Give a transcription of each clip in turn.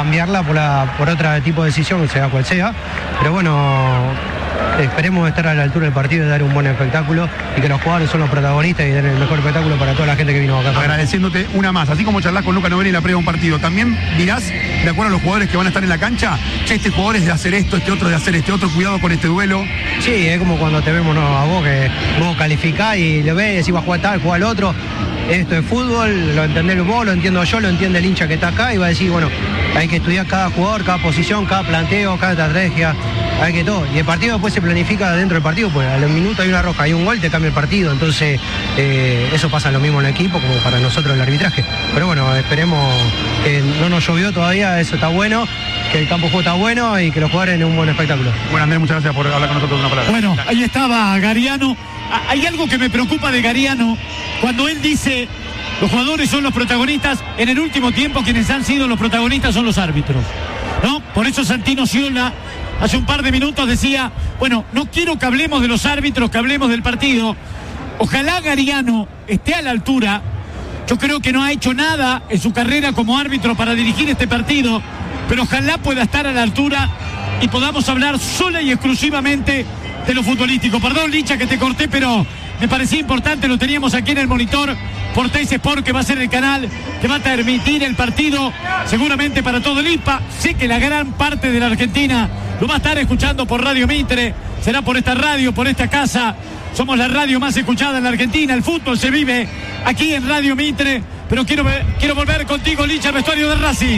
cambiarla por otro tipo de decisión, sea cual sea. Pero bueno, esperemos estar a la altura del partido y dar un buen espectáculo, y que los jugadores son los protagonistas y den el mejor espectáculo para toda la gente que vino acá. Agradeciéndote una más, así como charlás con Luca Novelli en la previa de un partido, también dirás, de acuerdo a los jugadores que van a estar en la cancha, che, este jugador es de hacer esto, este otro de hacer este otro, cuidado con este duelo. Sí, es como cuando te vemos a vos, que vos calificás y lo ves y decís, va a jugar tal, juega el otro. Esto es fútbol, lo entendés vos, lo entiendo yo, lo entiende el hincha que está acá, y va a decir, bueno, hay que estudiar cada jugador, cada posición, cada planteo, cada estrategia, hay que todo. Y el partido después se planifica dentro del partido, pues a los minutos hay una roja, hay un gol, te cambia el partido. Entonces, eso pasa lo mismo en el equipo como para nosotros el arbitraje. Pero bueno, esperemos que no nos llovió todavía, eso está bueno, que el campo de juego está bueno y que los jugadores den un buen espectáculo. Bueno, Andrés, muchas gracias por hablar con nosotros una palabra. Bueno, ahí estaba Gariano. Hay algo que me preocupa de Gariano, cuando él dice, los jugadores son los protagonistas. En el último tiempo quienes han sido los protagonistas son los árbitros, ¿no? Por eso Santino Sciola hace un par de minutos decía, bueno, no quiero que hablemos de los árbitros, que hablemos del partido. Ojalá Gariano esté a la altura. Yo creo que no ha hecho nada en su carrera como árbitro para dirigir este partido, pero ojalá pueda estar a la altura y podamos hablar sola y exclusivamente de lo futbolístico. Perdón, Licha, que te corté, pero me parecía importante, lo teníamos aquí en el monitor por Teis Sport, que va a ser el canal que va a transmitir el partido seguramente para todo el IPA. Sé que la gran parte de la Argentina lo va a estar escuchando por Radio Mitre, será por esta radio, por esta casa. Somos la radio más escuchada en la Argentina, el fútbol se vive aquí en Radio Mitre, pero quiero volver contigo, Licha, al vestuario de Racing.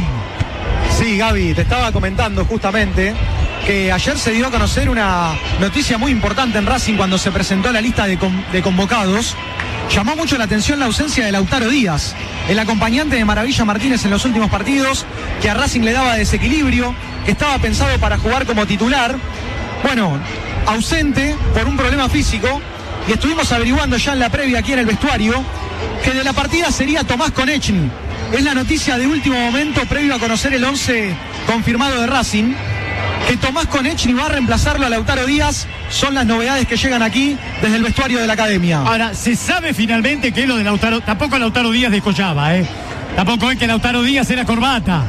Sí, Gaby, te estaba comentando justamente que ayer se dio a conocer una noticia muy importante en Racing cuando se presentó la lista de convocados. Llamó mucho la atención la ausencia de Lautaro Díaz, el acompañante de Maravilla Martínez en los últimos partidos, que a Racing le daba desequilibrio, que estaba pensado para jugar como titular. Bueno, ausente por un problema físico, y estuvimos averiguando ya en la previa aquí en el vestuario que de la partida sería Tomás Konechny. Es la noticia de último momento previo a conocer el 11 confirmado de Racing, que Tomás Konechny va a reemplazarlo a Lautaro Díaz. Son las novedades que llegan aquí desde el vestuario de la academia. Ahora, se sabe finalmente que lo de Lautaro, tampoco Lautaro Díaz descollaba, tampoco es que Lautaro Díaz era corbata,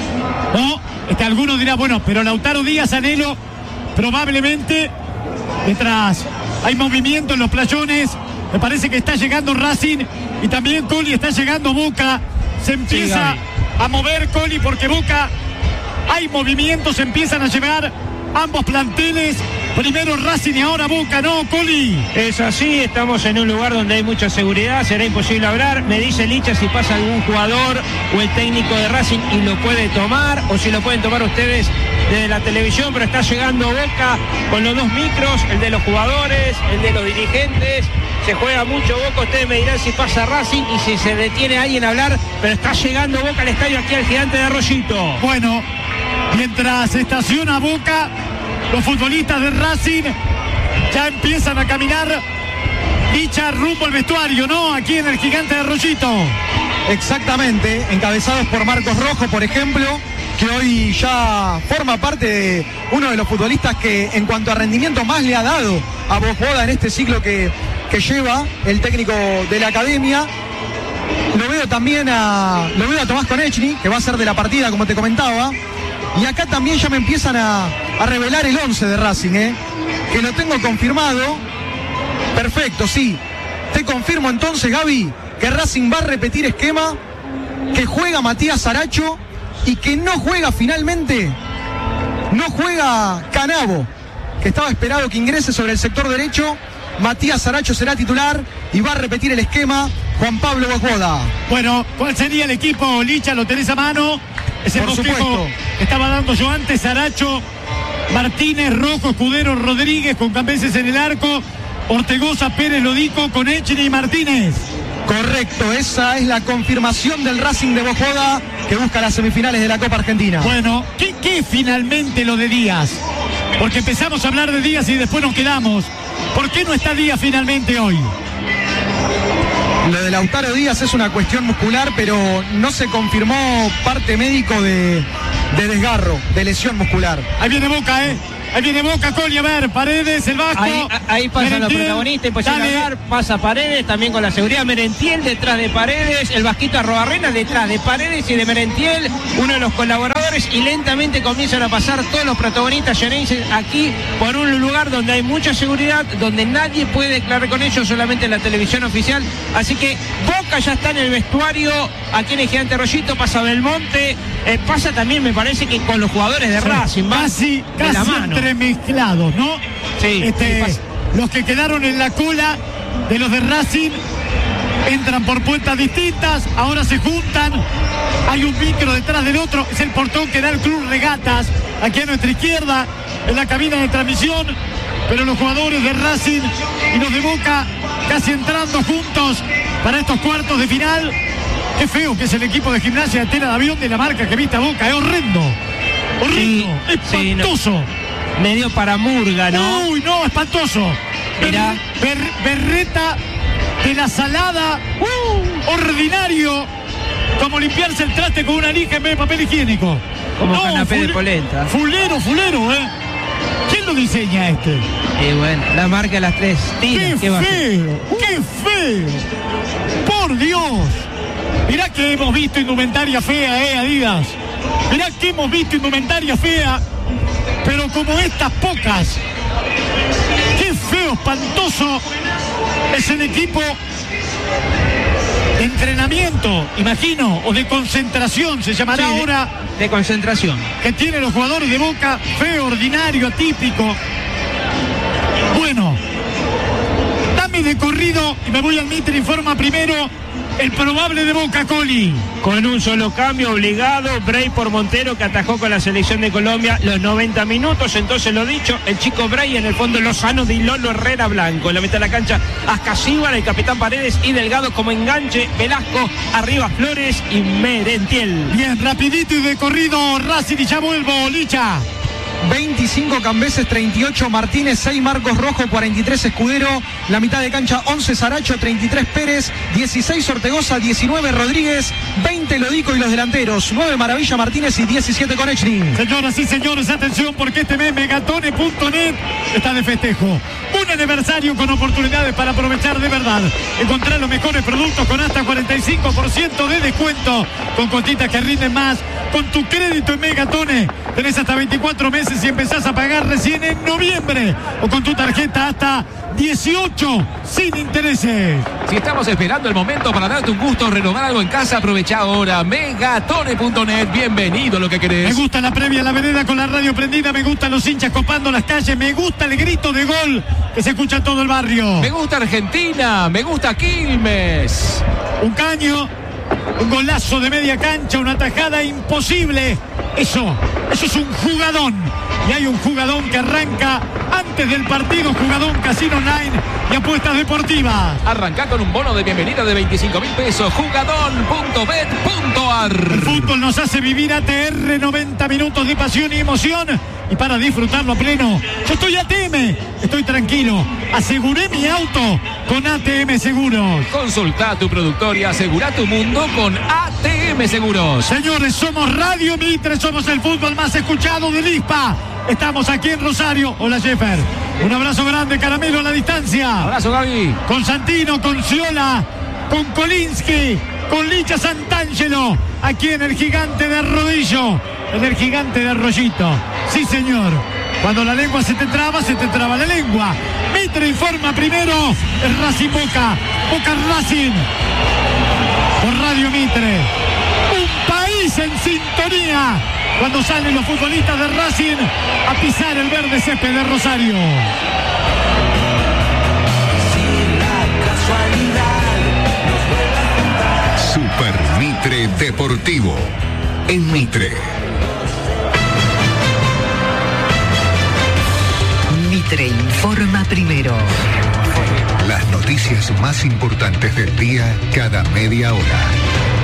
¿no? Algunos dirán, bueno, pero Lautaro Díaz, Anhelo, probablemente, mientras hay movimiento en los playones, me parece que está llegando Racing y también Coli, está llegando Boca. Se empieza a mover Coli porque Boca, hay movimientos, empiezan a llegar ambos planteles. Primero Racing y ahora Boca, ¿no, Coli? Es así, estamos en un lugar donde hay mucha seguridad, será imposible hablar. Me dice Licha si pasa algún jugador o el técnico de Racing y lo puede tomar, o si lo pueden tomar ustedes desde la televisión, pero está llegando Boca con los dos micros, el de los jugadores, el de los dirigentes. Se juega mucho Boca, ustedes me dirán si pasa Racing y si se detiene alguien a hablar, pero está llegando Boca al estadio, aquí al Gigante de Arroyito. Bueno, mientras estaciona Boca, los futbolistas de Racing ya empiezan a caminar, Licha, rumbo al vestuario, ¿no? Aquí en el Gigante de Arroyito. Exactamente, encabezados por Marcos Rojo, por ejemplo, que hoy ya forma parte de uno de los futbolistas que en cuanto a rendimiento más le ha dado a Bojoda en este ciclo que lleva el técnico de la academia. Lo veo también a Tomás Konechny, que va a ser de la partida, como te comentaba. Y acá también ya me empiezan a revelar el 11 de Racing, que lo tengo confirmado. Perfecto, sí. Te confirmo entonces, Gaby, que Racing va a repetir esquema, que juega Matías Saracho y que no juega finalmente, no juega Canavo, que estaba esperado que ingrese sobre el sector derecho. Matías Saracho será titular y va a repetir el esquema Juan Pablo Bojoda. Bueno, ¿cuál sería el equipo, Licha? ¿Lo tenés a mano? Es el Por supuesto. Estaba dando yo antes: Saracho, Martínez, Rojo, Escudero, Rodríguez, con Cambeses en el arco, Ortegoza, Pérez, Lodico, Konechny y Martínez. Correcto, esa es la confirmación del Racing de Bojoda, que busca las semifinales de la Copa Argentina. Bueno, ¿qué finalmente lo de Díaz? Porque empezamos a hablar de Díaz y después nos quedamos. ¿Por qué no está Díaz finalmente hoy? Lo de Lautaro Díaz es una cuestión muscular, pero no se confirmó parte médico de desgarro, de lesión muscular. Ahí viene Boca, Ahí viene Boca, Coli, a ver, Paredes, el Vasco. Ahí pasan los protagonistas, empiezan a hablar, pasa Paredes, también con la seguridad, Merentiel detrás de Paredes, el Vasquito Arrobarrena detrás de Paredes y de Merentiel, uno de los colaboradores. jugadores y lentamente comienzan a pasar todos los protagonistas llanerenses aquí por un lugar donde hay mucha seguridad, donde nadie puede declarar con ellos, solamente en la televisión oficial. Así que Boca ya está en el vestuario, aquí en el Gigante Rollito, pasa Belmonte, pasa también, me parece que con los jugadores de Racing, casi entremezclados, ¿no? Sí, los que quedaron en la cola de los de Racing entran por puertas distintas, ahora se juntan, hay un micro detrás del otro, es el portón que da el Club Regatas, aquí a nuestra izquierda, en la cabina de transmisión, pero los jugadores de Racing y los de Boca casi entrando juntos para estos cuartos de final. Qué feo que es el equipo de Gimnasia de Tela de Avión de la marca que viste a Boca, es horrendo, espantoso. Sí, medio para murga, ¿no? Uy, no, espantoso. Mirá. Berreta de la salada, ordinario, como limpiarse el traste con una lija en vez de papel higiénico. Como canapé de polenta. Fulero, ¿Quién lo diseña este? Y bueno, la marca de las 3. ¡Qué feo! ¡Por Dios! Mirá que hemos visto indumentaria fea, Adidas. Mirá que hemos visto indumentaria fea, pero como estas pocas. ¡Qué feo, espantoso! Es el equipo de entrenamiento, imagino, o de concentración, se llamará ahora. De concentración. Que tienen los jugadores de Boca, feo, ordinario, atípico. Bueno, dame de corrido y me voy al Mitre Informa primero. El probable de Boca, Coli. Con un solo cambio obligado, Bray por Montero, que atajó con la selección de Colombia los 90 minutos. Entonces, lo dicho, el chico Bray, en el fondo Lozano, Di Lolo, Herrera, Blanco. En la mitad de la cancha, Ascasíbal, el capitán Paredes y Delgado como enganche, Velasco, arriba Flores y Merentiel. Bien, rapidito y de corrido, Racing, y ya vuelvo, Licha. 25 Cambeses, 38 Martínez, 6 Marcos Rojo, 43 Escudero, la mitad de cancha 11 Saracho, 33 Pérez, 16 Ortegoza, 19 Rodríguez, 20 Lodico y los delanteros, 9 Maravilla Martínez y 17 Konechny. Señoras y señores, atención porque este mes Megatone.net está de festejo. Un aniversario con oportunidades para aprovechar de verdad. Encontrar los mejores productos con hasta 45% de descuento, con cuotitas que rinden más. Con tu crédito en Megatone tenés hasta 24 meses y empezás a pagar recién en noviembre, o con tu tarjeta hasta 18 sin intereses. Si estamos esperando el momento para darte un gusto, renovar algo en casa, aprovecha ahora. Megatone.net, bienvenido a lo que querés. Me gusta la previa a la vereda con la radio prendida, me gustan los hinchas copando las calles, me gusta el grito de gol que se escucha en todo el barrio. Me gusta Argentina, me gusta Quilmes. Un caño, un golazo de media cancha, una tajada imposible. Eso es un jugadón. Y hay un jugadón que arranca antes del partido, jugadón Casino Online y apuestas deportivas. Arranca con un bono de bienvenida de 25.000 pesos. Jugadón.bet.ar. El fútbol nos hace vivir ATR, 90 minutos de pasión y emoción. Y para disfrutarlo a pleno, yo estoy ATM, estoy tranquilo. Aseguré mi auto con ATM Seguros. Consulta tu productor y asegura tu mundo con ATM Seguros. Señores, somos Radio Mitre, somos el fútbol más escuchado del ISPA. Estamos aquí en Rosario. Hola, Jeffer. Un abrazo grande, Caramelo, a la distancia. Abrazo, Gaby. Con Santino, con Ciola, con Kolinsky, con Licha Santangelo, aquí en el Gigante de Rodillo, en el Gigante de Arroyito. Sí, señor. Cuando la lengua se te traba la lengua. Mitre Informa primero, es Racing Boca, Boca Racing, por Radio Mitre. Un país en sintonía cuando salen los futbolistas de Racing a pisar el verde césped de Rosario. Super Mitre Deportivo en Mitre. Mitre Informa primero. Las noticias más importantes del día cada media hora.